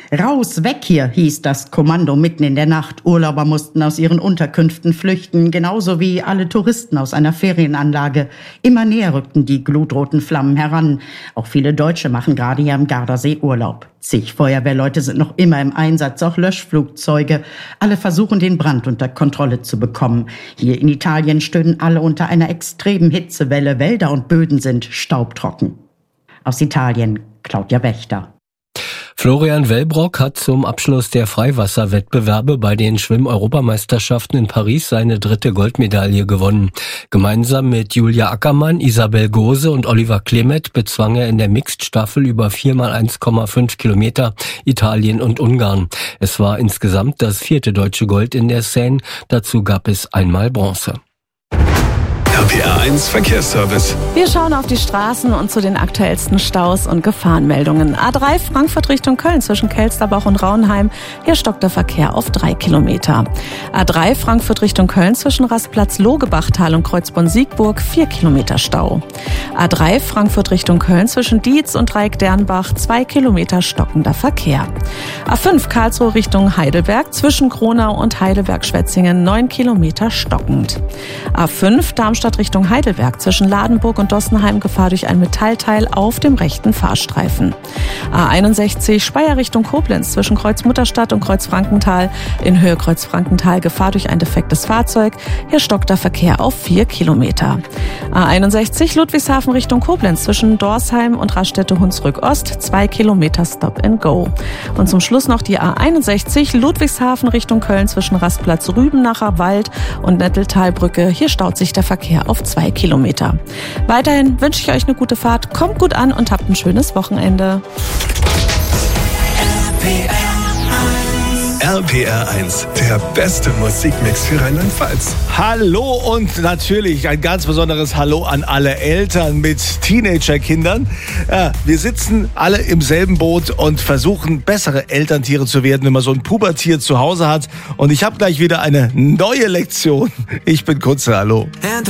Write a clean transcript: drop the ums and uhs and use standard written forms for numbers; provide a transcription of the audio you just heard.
Raus, weg hier, hieß das Kommando mitten in der Nacht. Urlauber mussten aus ihren Unterkünften flüchten, genauso wie alle Touristen aus einer Ferienanlage. Immer näher rückten die glutroten Flammen heran. Auch viele Deutsche machen gerade hier am Gardasee Urlaub. Zig Feuerwehrleute sind noch immer im Einsatz, auch Löschflugzeuge. Alle versuchen, den Brand unter Kontrolle zu bekommen. Hier in Italien stöhnen alle unter einer extremen Hitzewelle. Wälder und Böden sind staubtrocken. Aus Italien, Claudia Wächter. Florian Wellbrock hat zum Abschluss der Freiwasserwettbewerbe bei den Schwimm-Europameisterschaften in Paris seine 3. Goldmedaille gewonnen. Gemeinsam mit Julia Ackermann, Isabel Gose und Oliver Klemet bezwang er in der Mixed-Staffel über 4x1,5 Kilometer Italien und Ungarn. Es war insgesamt das 4. deutsche Gold in der Seine. Dazu gab es einmal Bronze. RPR 1 Verkehrsservice. Wir schauen auf die Straßen und zu den aktuellsten Staus und Gefahrenmeldungen. A3 Frankfurt Richtung Köln zwischen Kelsterbach und Raunheim. Hier stockt der Verkehr auf 3 Kilometer. A3 Frankfurt Richtung Köln zwischen Rastplatz Logebachtal und Kreuzborn-Siegburg 4 Kilometer Stau. A3 Frankfurt Richtung Köln zwischen Dietz und Dreieck-Dernbach 2 Kilometer stockender Verkehr. A5 Karlsruhe Richtung Heidelberg zwischen Kronau und Heidelberg-Schwetzingen 9 Kilometer stockend. A5 Darmstadt Richtung Heidelberg zwischen Ladenburg und Dossenheim Gefahr durch ein Metallteil auf dem rechten Fahrstreifen. A61 Speyer Richtung Koblenz zwischen Kreuz Mutterstadt und Kreuz Frankenthal in Höhe Kreuz Frankenthal Gefahr durch ein defektes Fahrzeug. Hier stockt der Verkehr auf 4 Kilometer. A61 Ludwigshafen Richtung Koblenz zwischen Dorsheim und Raststätte-Hunsrück Ost 2 Kilometer Stop and Go. Und zum Schluss noch die A61 Ludwigshafen Richtung Köln zwischen Rastplatz Rübenacher Wald und Netteltalbrücke. Hier staut sich der Verkehr auf 2 Kilometer. Weiterhin wünsche ich euch eine gute Fahrt, kommt gut an und habt ein schönes Wochenende. RPR 1, der beste Musikmix für Rheinland-Pfalz. Hallo und natürlich ein ganz besonderes Hallo an alle Eltern mit Teenagerkindern. Ja, wir sitzen alle im selben Boot und versuchen, bessere Elterntiere zu werden, wenn man so ein Pubertier zu Hause hat. Und ich habe gleich wieder eine neue Lektion. Ich bin Kunze, hallo.